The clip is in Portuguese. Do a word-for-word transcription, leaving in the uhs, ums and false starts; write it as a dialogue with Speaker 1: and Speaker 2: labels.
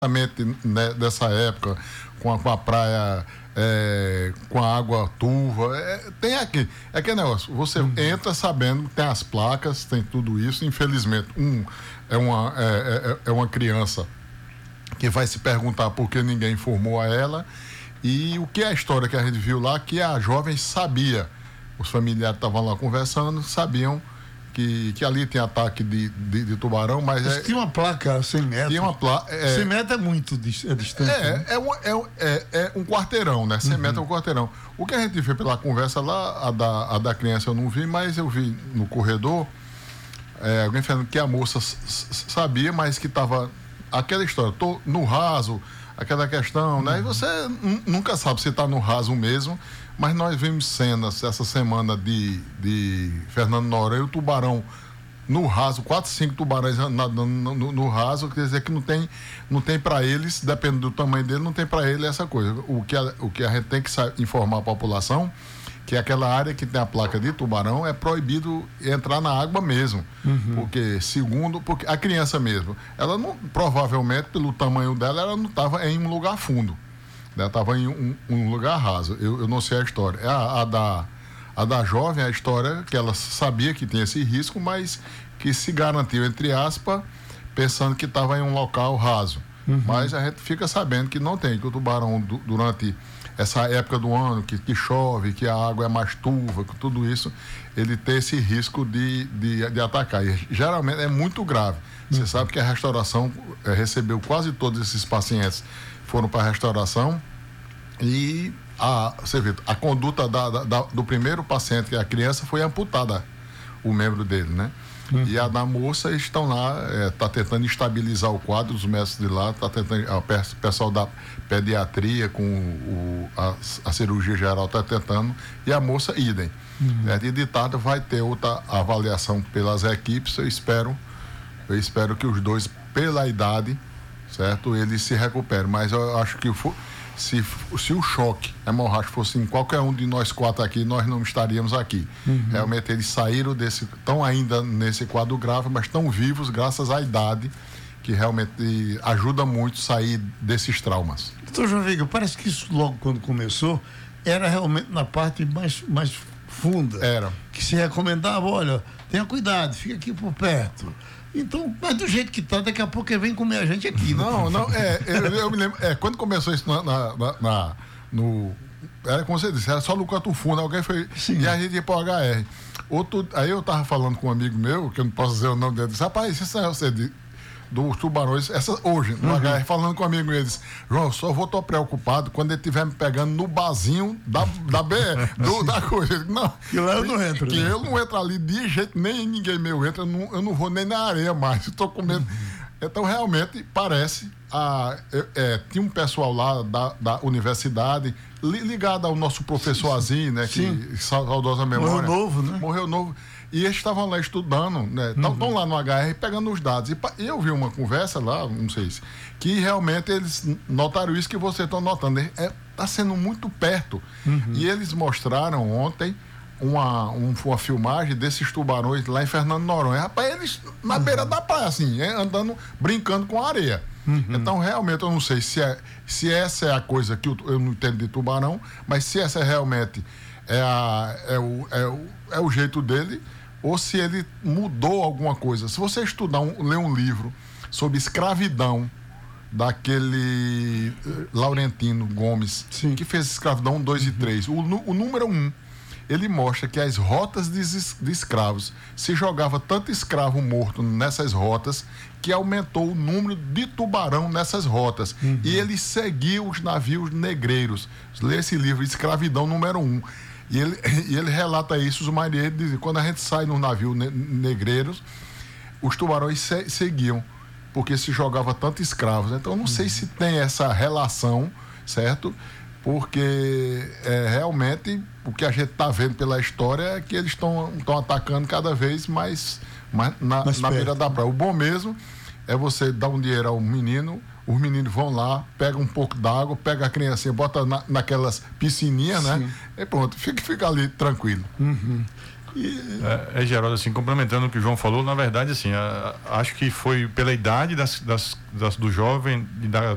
Speaker 1: Né, dessa época, com a, com a praia, é, com a água turva, é, tem aqui, é aquele negócio, você uhum. entra sabendo que tem as placas, tem tudo isso, infelizmente, um, é, uma, é, é, é uma criança que vai se perguntar por que ninguém informou a ela, e o que é a história que a gente viu lá, que a jovem sabia, os familiares estavam lá conversando, sabiam Que, que ali tem ataque de, de, de tubarão, mas, mas é,
Speaker 2: tinha uma placa cem metros.
Speaker 1: Tinha uma placa. É,
Speaker 2: cem metros é muito é distante.
Speaker 1: É,
Speaker 2: né?
Speaker 1: é, um, é, é, é um quarteirão, né? cem uhum. metros é um quarteirão. O que a gente vê pela conversa lá, a da, a da criança eu não vi, mas eu vi no corredor, é, alguém falando que a moça s- sabia, mas que estava. Aquela história, tô no raso, aquela questão, uhum. né? E você n- nunca sabe se está no raso mesmo. Mas nós vimos cenas essa semana de, de Fernando Noronha, o tubarão no raso, quatro, cinco tubarões nadando no, no, no raso, quer dizer que não tem, não tem para eles, dependendo do tamanho dele, não tem para ele essa coisa. O que a, o que a gente tem que informar a população, que aquela área que tem a placa de tubarão é proibido entrar na água mesmo. Uhum. Porque, segundo, porque a criança mesmo, ela não, provavelmente, pelo tamanho dela, ela não estava em um lugar fundo. Ela estava em um, um lugar raso. Eu, eu não sei a história. A, a, da, a da jovem, a história que ela sabia que tinha esse risco, mas que se garantiu, entre aspas, pensando que estava em um local raso. Uhum. Mas a gente fica sabendo que não tem, que o tubarão, du, durante essa época do ano, que, que chove, que a água é mais turva, que tudo isso, ele tem esse risco de, de, de atacar. E geralmente é muito grave. Você uhum. sabe que a restauração é, recebeu quase todos esses pacientes foram para a restauração e a, você vê, a conduta da, da, do primeiro paciente, que é a criança, foi amputada, o membro dele, né? Uhum. E a da moça estão lá, está é, tentando estabilizar o quadro, os médicos de lá, está tentando, o pessoal da pediatria com o, a, a cirurgia geral está tentando, e a moça idem. Uhum. É, e de tarde vai ter outra avaliação pelas equipes, eu espero, eu espero que os dois, pela idade, certo? Eles se recuperam, mas eu acho que se, se o choque hemorrágico fosse em qualquer um de nós quatro aqui, nós não estaríamos aqui. Uhum. Realmente eles saíram desse, estão ainda nesse quadro grave, mas estão vivos graças à idade, que realmente ajuda muito a sair desses traumas.
Speaker 2: Doutor João Viga, parece que isso logo quando começou, era realmente na parte mais, mais funda.
Speaker 1: Era.
Speaker 2: Que se recomendava, olha, tenha cuidado, fica aqui por perto. Então, mas do jeito que tá, daqui a pouco ele vem comer a gente aqui.
Speaker 1: Não, não, é, eu, eu me lembro, é, quando começou isso na, na, na, na no, era como você disse, era só no canto fundo, alguém foi, Sim. e a gente ia pro H R. Outro, aí eu tava falando com um amigo meu, que eu não posso dizer o nome dele, disse, rapaz, isso é você de dos tubarões, essa, hoje, no uhum. H R, falando com um amigo, ele disse, João, só vou estar preocupado quando ele estiver me pegando no barzinho da, da B R, do, da coisa. Não,
Speaker 2: que lá eu não entro.
Speaker 1: Que
Speaker 2: né?
Speaker 1: eu não entro ali de jeito, nem ninguém meu entra, eu não, eu não vou nem na areia mais, eu tô com medo. Uhum. Então, realmente, parece, a, é, é, tinha um pessoal lá da, da universidade, li, ligado ao nosso professor Azim, né, que saudosa memória.
Speaker 2: Morreu novo, né?
Speaker 1: Morreu novo. E eles estavam lá estudando, né? Estão uhum. lá no H R pegando os dados. E eu vi uma conversa lá, não sei se, que realmente eles notaram isso que vocês estão notando. Está é, sendo muito perto. Uhum. E eles mostraram ontem uma, um, uma filmagem desses tubarões lá em Fernando Noronha. Rapaz, eles na uhum. beira da praia, assim, andando, brincando com a areia. Uhum. Então, realmente, eu não sei se, é, se essa é a coisa que eu, eu não entendo de tubarão, mas se essa é realmente é, a, é, o, é, o, é o jeito dele, ou se ele mudou alguma coisa. Se você estudar, um, ler um livro sobre escravidão daquele uh, Laurentino Gomes, Sim. que fez escravidão um, dois uhum. e três, o, o número um, ele mostra que as rotas de, de escravos, se jogava tanto escravo morto nessas rotas, que aumentou o número de tubarão nessas rotas. Uhum. E ele seguiu os navios negreiros. Lê esse livro, Escravidão número um. E ele, e ele relata isso, os marinheiros dizem, quando a gente sai no navio ne, negreiros, os tubarões se, seguiam, porque se jogava tanto escravos. Então, não uhum. sei se tem essa relação, certo? Porque é, realmente o que a gente está vendo pela história é que eles estão atacando cada vez mais, mais na, na beira da praia. O bom mesmo é você dar um dinheiro ao menino, os meninos vão lá, pegam um pouco d'água, pega a criancinha, bota na, naquelas piscininhas, né? E pronto, fica, fica ali tranquilo.
Speaker 2: Uhum.
Speaker 3: E... É, é, Geraldo, assim, complementando o que o João falou, na verdade, assim, a, a, acho que foi pela idade das, das, das, do jovem e da,